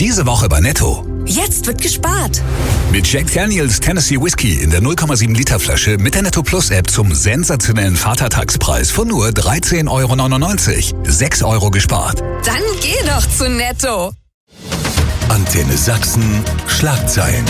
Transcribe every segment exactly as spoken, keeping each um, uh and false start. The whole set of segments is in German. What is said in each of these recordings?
Diese Woche bei Netto. Jetzt wird gespart. Mit Jack Daniels Tennessee Whiskey in der null Komma sieben Liter Flasche mit der Netto Plus App zum sensationellen Vatertagspreis von nur dreizehn Euro neunundneunzig. sechs Euro gespart. Dann geh doch zu Netto. Antenne Sachsen Schlagzeilen.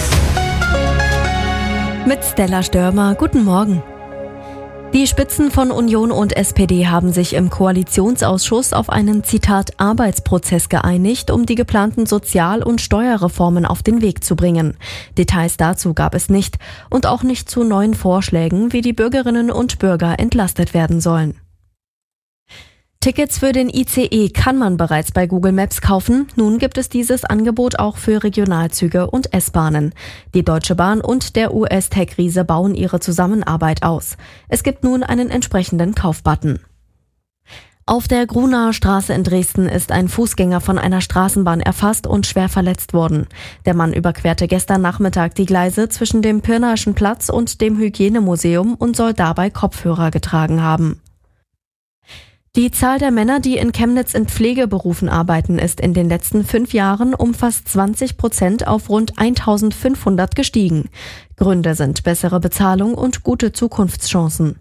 Mit Stella Störmer, guten Morgen. Die Spitzen von Union und S P D haben sich im Koalitionsausschuss auf einen, Zitat, Arbeitsprozess geeinigt, um die geplanten Sozial- und Steuerreformen auf den Weg zu bringen. Details dazu gab es nicht und auch nicht zu neuen Vorschlägen, wie die Bürgerinnen und Bürger entlastet werden sollen. Tickets für den I C E kann man bereits bei Google Maps kaufen. Nun gibt es dieses Angebot auch für Regionalzüge und S-Bahnen. Die Deutsche Bahn und der U S-Tech-Riese bauen ihre Zusammenarbeit aus. Es gibt nun einen entsprechenden Kaufbutton. Auf der Grunaer Straße in Dresden ist ein Fußgänger von einer Straßenbahn erfasst und schwer verletzt worden. Der Mann überquerte gestern Nachmittag die Gleise zwischen dem Pirnaischen Platz und dem Hygienemuseum und soll dabei Kopfhörer getragen haben. Die Zahl der Männer, die in Chemnitz in Pflegeberufen arbeiten, ist in den letzten fünf Jahren um fast zwanzig Prozent auf rund eintausendfünfhundert gestiegen. Gründe sind bessere Bezahlung und gute Zukunftschancen.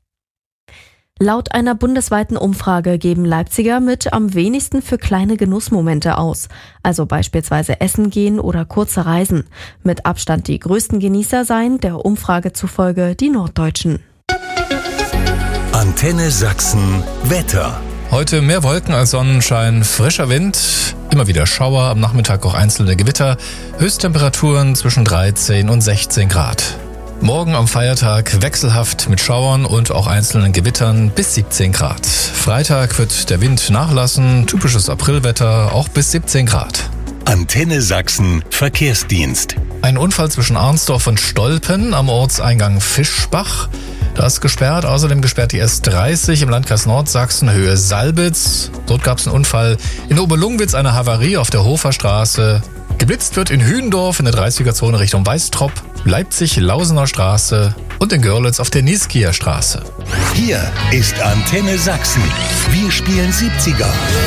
Laut einer bundesweiten Umfrage geben Leipziger mit am wenigsten für kleine Genussmomente aus, also beispielsweise Essen gehen oder kurze Reisen. Mit Abstand die größten Genießer seien der Umfrage zufolge die Norddeutschen. Antenne Sachsen Wetter. Heute mehr Wolken als Sonnenschein, frischer Wind, immer wieder Schauer, am Nachmittag auch einzelne Gewitter, Höchsttemperaturen zwischen dreizehn und sechzehn Grad. Morgen am Feiertag wechselhaft mit Schauern und auch einzelnen Gewittern bis siebzehn Grad. Freitag wird der Wind nachlassen, typisches Aprilwetter, auch bis siebzehn Grad. Antenne Sachsen Verkehrsdienst. Ein Unfall zwischen Arnsdorf und Stolpen am Ortseingang Fischbach. Da ist gesperrt, außerdem gesperrt die S dreißig im Landkreis Nordsachsen, Höhe Salbitz. Dort gab es einen Unfall. In Oberlungwitz eine Havarie auf der Hoferstraße. Geblitzt wird in Hühendorf in der dreißiger-Zone Richtung Weißtrop, Leipzig Lausener Straße und in Görlitz auf der Nieskieer Straße. Hier ist Antenne Sachsen. Wir spielen siebziger.